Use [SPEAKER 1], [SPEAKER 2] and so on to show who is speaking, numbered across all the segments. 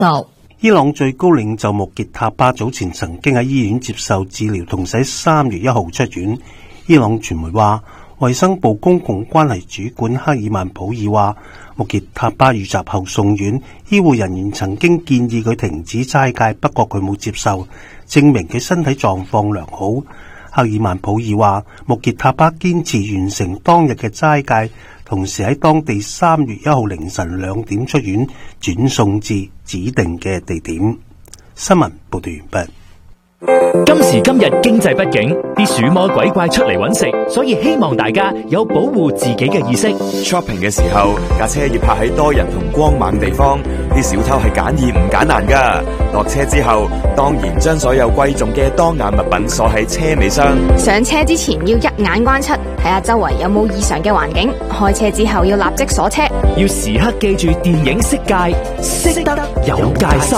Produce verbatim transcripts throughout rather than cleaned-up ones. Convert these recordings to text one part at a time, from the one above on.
[SPEAKER 1] 道。
[SPEAKER 2] 伊朗最高領袖穆傑塔巴早前曾經喺醫院接受治療，同喺三月一號出院。伊朗傳媒話，衛生部公共關係主管克爾曼普爾話，穆傑塔巴遇襲後送院，醫護人員曾經建議佢停止齋戒，不過佢冇接受，證明佢身體狀況良好。克爾曼普爾話，穆傑塔巴堅持完成當日嘅齋戒，同時喺當地三月一號凌晨兩點出院，轉送至指定嘅地點。新聞報道完畢。
[SPEAKER 3] 今時今日經濟不景，啲鼠魔鬼怪出嚟揾食，所以希望大家有保護自己嘅意識。
[SPEAKER 4] Shopping 嘅時候，架車要泊喺多人同光猛地方，啲小偷係揀易唔揀難噶。落車之後，當然將所有貴重嘅當眼物品鎖喺車尾箱。
[SPEAKER 5] 上車之前要一眼觀七，睇下周圍有冇異常嘅環境。開車之後要立即鎖車，
[SPEAKER 3] 要時刻記住電影色戒，識得有戒心。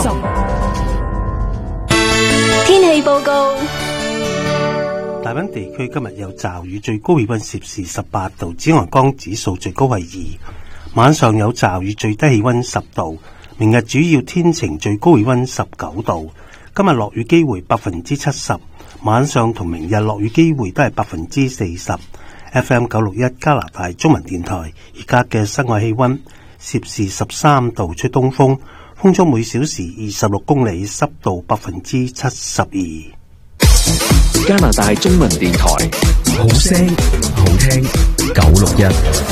[SPEAKER 5] 天氣報告：
[SPEAKER 2] 大溫地區今日有驟雨，最高氣溫攝氏十八度，紫外光指數最高係二。晚上有驟雨，最低氣溫十度。明日主要天晴，最高氣溫十九度。今日落雨機會百分之七十，晚上同明日落雨機會都係百分之四十。F M 九六一加拿大中文電台，而家嘅室外氣溫攝氏十三度，吹東風。風速每小時二十六公里，濕度百分之七十二。
[SPEAKER 3] 加拿大中文電台，好聲好聽九六一。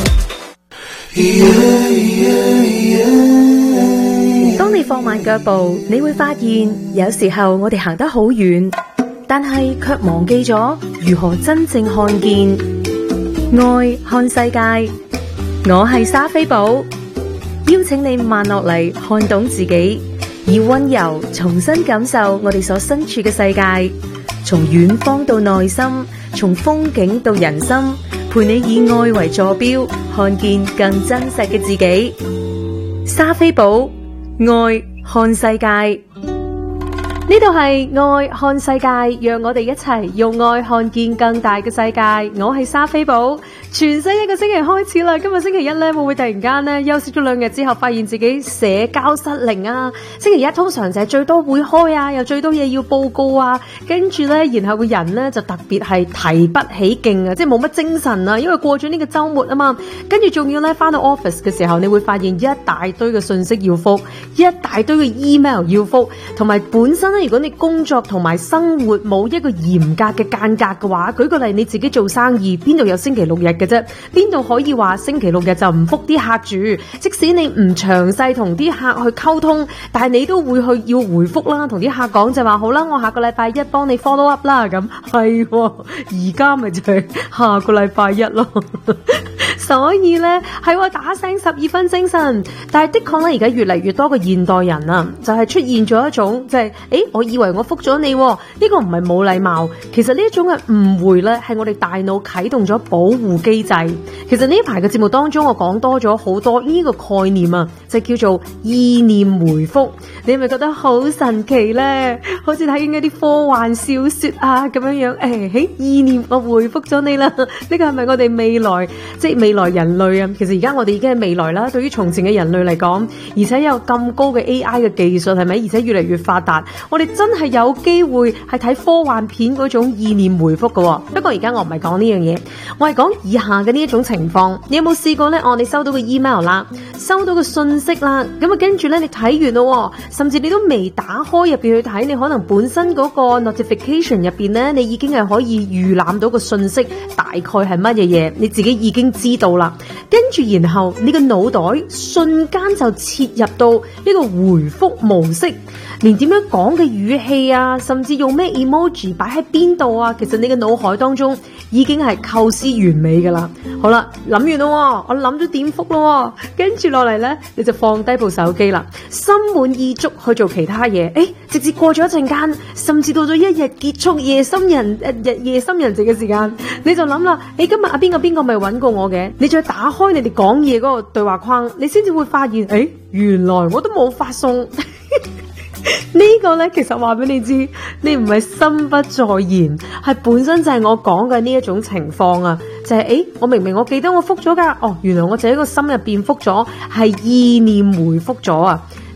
[SPEAKER 6] 當你放慢腳步，你會發現有時候我哋行得好遠，但係卻忘記咗如何真正看見愛看世界。我係莎菲寶，邀請你慢落嚟，看懂自己，以溫柔重新感受我哋所身處嘅世界，從遠方到內心，從風景到人心，陪你以愛為坐標，看見更真實嘅自己。莎菲寶，愛看世界。呢度係愛看世界，讓我哋一齊用愛看見更大嘅世界。我係莎菲寶，全新一個星期開始啦。今日星期一咧，會唔會突然間咧休息咗兩日之後，發現自己社交失靈啊？星期一通常就係最多會開啊，又最多嘢要報告啊，跟住咧，然後個人咧就特別係提不起勁啊，即係冇乜精神啊，因為過咗呢個周末啊嘛。跟住仲要咧翻到 office 嘅時候，你會發現一大堆嘅信息要覆，一大堆嘅 email 要覆，同埋本身咧，如果你工作同埋生活冇一個嚴格嘅間隔嘅話，舉個例，你自己做生意，邊度有星期六日嘅啫？邊度可以話星期六日就唔覆啲客住？即使你唔詳細同啲客去溝通，但係你都會去要回覆啦，同啲客講就話好啦，我下個禮拜一幫你 follow up 啦。咁係，而家咪就係下個禮拜一咯。所以咧係我打醒十二分精神，但係的確咧，而家越嚟越多嘅現代人啊，就係、是、出現咗一種就係、是，誒，我以為我覆咗你，呢、這個唔係冇禮貌，其實呢一種嘅誤會咧，係我哋大腦啟動咗保護機制。其實呢一排嘅節目當中，我講多咗好多呢個概念啊，就叫做意念回覆。你係咪覺得好神奇咧？好似睇緊一啲科幻小說啊咁樣樣，誒、哎，喺意念我回覆咗你啦，呢個係咪我哋未來即係未來人類啊？其實而家我哋已經係未來啦。對於從前嘅人類嚟講，而且有咁高嘅 A I 嘅技術，係咪？而且越嚟越發達，我哋真係有機會係睇科幻片嗰種意念回覆嘅。不過而家我唔係講呢樣嘢，我係講以下嘅呢一種情況。你有冇試過呢？哦，你收到個 email 啦，收到個信息啦，咁啊跟住呢，你睇完咯，甚至你都未打開入邊去睇，你可能本身嗰個 notification 入邊呢，你已經係可以預覽到個信息大概係乜嘢嘢，你自己已經知道啦。跟住然後你個腦袋瞬間就切入到呢個回覆模式，連點樣講嘅語氣啊，甚至用咩 emoji 擺喺邊度啊，其實你嘅腦海當中已經係構思完美噶啦。好啦，諗完咯，我諗咗點覆咯，跟住落嚟呢，你就放低部手機啦，心滿意足去做其他嘢。誒，直至過咗一陣間，甚至到咗一日結束夜深人誒夜深人靜嘅時間，你就諗啦，誒，今日啊邊個邊個咪揾過我嘅？你再打開你哋講嘢嗰個對話框，你先至會發現，誒，原來我都冇發送。呢個呢，其實話俾你知，你唔係心不在焉，係本身就係我講嘅呢一種情況啊，就係、是、誒，我明明我記得我覆咗噶，哦，原來我就喺個心入邊覆咗，係意念回覆咗啊。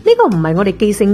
[SPEAKER 6] 個唔係我哋記性